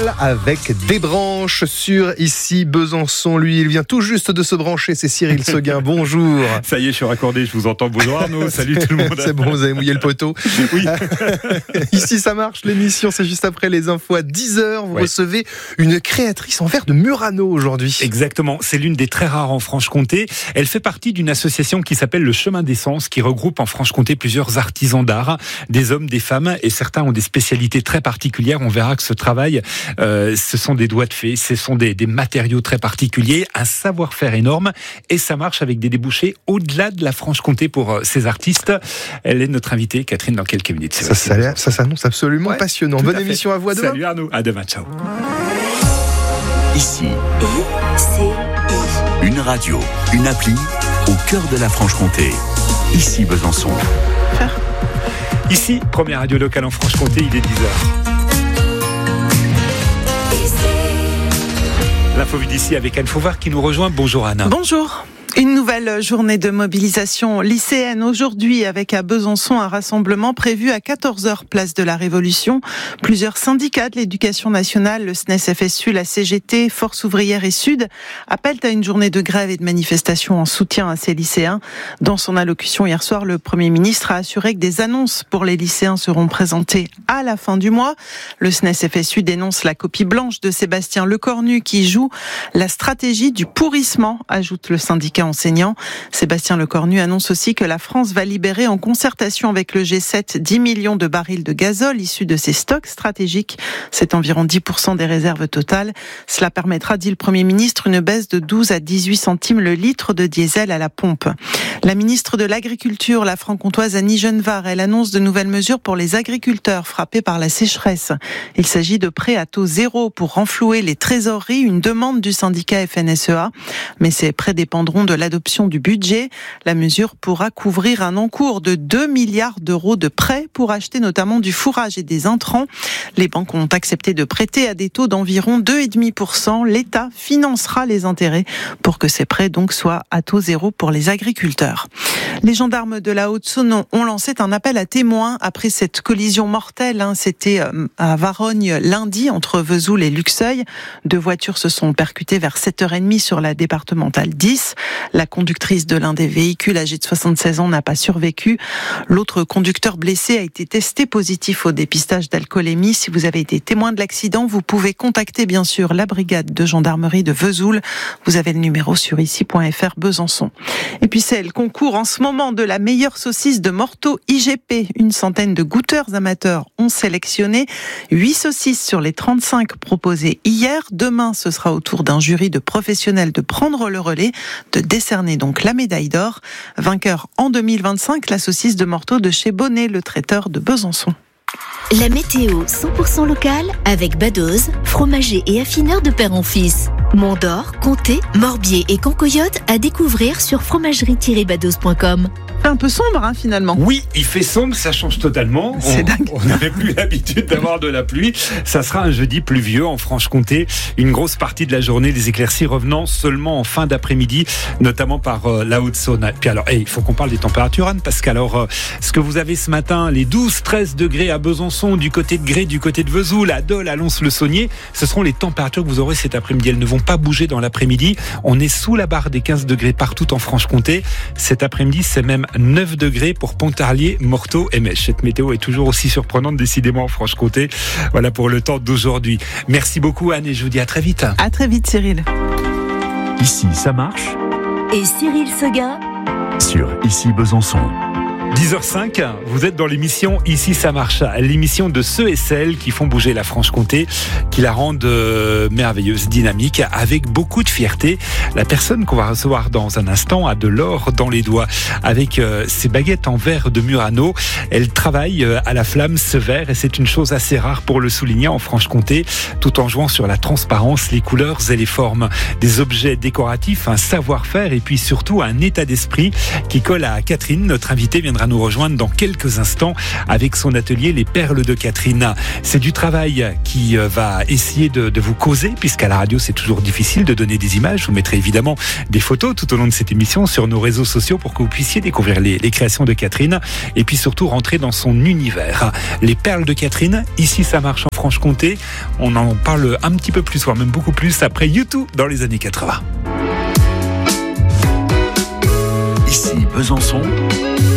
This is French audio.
local avec des branches sur Ici Besançon. Lui, il vient tout juste de se brancher, c'est Cyril Seguin. Bonjour. Ça y est, je suis raccordé, je vous entends. Bonjour Arnaud, salut tout le monde. C'est bon, vous avez mouillé le poteau. Oui. Ici ça marche, l'émission, c'est juste après les infos à 10h. Vous recevez une créatrice en verre de Murano aujourd'hui. Exactement, c'est l'une des très rares en Franche-Comté. Elle fait partie d'une association qui s'appelle le Chemin d'Essence, qui regroupe en Franche-Comté plusieurs artisans d'art, des hommes, des femmes, et certains ont des spécialités très particulières. On verra que ce travail, ce sont des doigts de fée, ce sont des matériaux très particuliers, un savoir-faire énorme, et ça marche avec des débouchés au-delà de la Franche-Comté pour ces artistes. Elle est notre invitée, Catherine, dans quelques minutes. Ça s'annonce absolument passionnant. Bonne émission à vous, à demain. Salut Arnaud, à demain, ciao. Ici, une radio, une appli au cœur de la Franche-Comté. Ici Besançon. Ici, première radio locale en Franche-Comté, il est 10h. L'info vue d'ici avec Anne Fauvard qui nous rejoint. Bonjour Anne. Bonjour. Une nouvelle journée de mobilisation lycéenne aujourd'hui avec à Besançon un rassemblement prévu à 14h place de la Révolution. Plusieurs syndicats de l'éducation nationale, le SNES FSU, la CGT, Force ouvrière et Sud appellent à une journée de grève et de manifestation en soutien à ces lycéens. Dans son allocution hier soir, le Premier ministre a assuré que des annonces pour les lycéens seront présentées à la fin du mois. Le SNES FSU dénonce la copie blanche de Sébastien Lecornu qui joue la stratégie du pourrissement, ajoute le syndicat enseignant. Sébastien Lecornu annonce aussi que la France va libérer en concertation avec le G7 10 millions de barils de gazole issus de ses stocks stratégiques. C'est environ 10% des réserves totales. Cela permettra, dit le Premier ministre, une baisse de 12 à 18 centimes le litre de diesel à la pompe. La ministre de l'Agriculture, la franc-comtoise Annie Genevard, elle annonce de nouvelles mesures pour les agriculteurs frappés par la sécheresse. Il s'agit de prêts à taux zéro pour renflouer les trésoreries, une demande du syndicat FNSEA. Mais ces prêts dépendront de l'adoption du budget. La mesure pourra couvrir un encours de 2 milliards d'euros de prêts pour acheter notamment du fourrage et des intrants. Les banques ont accepté de prêter à des taux d'environ 2,5%. L'État financera les intérêts pour que ces prêts donc soient à taux zéro pour les agriculteurs. Les gendarmes de la Haute-Saône ont lancé un appel à témoins après cette collision mortelle. C'était à Varogne lundi entre Vesoul et Luxeuil. 2 voitures se sont percutées vers 7h30 sur la départementale 10. La conductrice de l'un des véhicules, âgée de 76 ans, n'a pas survécu. L'autre conducteur blessé a été testé positif au dépistage d'alcoolémie. Si vous avez été témoin de l'accident, vous pouvez contacter bien sûr la brigade de gendarmerie de Vesoul. Vous avez le numéro sur ici.fr Besançon. Et puis c'est le concours en ce moment de la meilleure saucisse de Morteau IGP. Une centaine de goûteurs amateurs ont sélectionné 8 saucisses sur les 35 proposées hier. Demain, ce sera au tour d'un jury de professionnels de prendre le relais, de décerner donc la médaille d'or. Vainqueur en 2025, la saucisse de Morteau de chez Bonnet, le traiteur de Besançon. La météo 100% locale avec Badoz, fromager et affineur de père en fils. Mont-d'Or, Comté, Morbier et Cancoyote à découvrir sur fromagerie-badoz.com. Un peu sombre finalement. Oui, il fait sombre, ça change totalement. C'est dingue. On n'avait plus l'habitude d'avoir de la pluie. Ça sera un jeudi pluvieux en Franche-Comté. Une grosse partie de la journée, des éclaircies revenant seulement en fin d'après-midi, notamment par la Haute-Saône. Puis alors, il faut qu'on parle des températures, Anne, parce qu'alors, ce que vous avez ce matin, les 12-13 degrés à Besançon, du côté de Gré, du côté de Vesoul, à Dole, à Lons-le-Saunier, ce seront les températures que vous aurez cet après-midi. Elles ne vont pas bouger dans l'après-midi. On est sous la barre des 15 degrés partout en Franche-Comté. Cet après-midi, c'est même 9 degrés pour Pontarlier, Morteau et Mèche. Cette météo est toujours aussi surprenante décidément en Franche-Comté. Voilà pour le temps d'aujourd'hui. Merci beaucoup Anne et je vous dis à très vite. À très vite Cyril. Ici ça marche. Et Cyril Seguin Sur Ici Besançon. 10h05, vous êtes dans l'émission Ici ça marche, l'émission de ceux et celles qui font bouger la Franche-Comté, qui la rendent merveilleuse, dynamique, avec beaucoup de fierté. La personne qu'on va recevoir dans un instant a de l'or dans les doigts, avec ses baguettes en verre de Murano. Elle travaille à la flamme ce verre et c'est une chose assez rare pour le souligner en Franche-Comté, tout en jouant sur la transparence, les couleurs et les formes. Des objets décoratifs, un savoir-faire et puis surtout un état d'esprit qui colle à Catherine, notre invitée viendra viendra nous rejoindre dans quelques instants avec son atelier Les Perles de Catherine. C'est du travail qui va essayer de vous causer, puisqu'à la radio c'est toujours difficile de donner des images. Je vous mettrai évidemment des photos tout au long de cette émission sur nos réseaux sociaux pour que vous puissiez découvrir les créations de Catherine et puis surtout rentrer dans son univers. Les Perles de Catherine, ici ça marche en Franche-Comté. On en parle un petit peu plus, voire même beaucoup plus après U2 dans les années 80. Ici Besançon,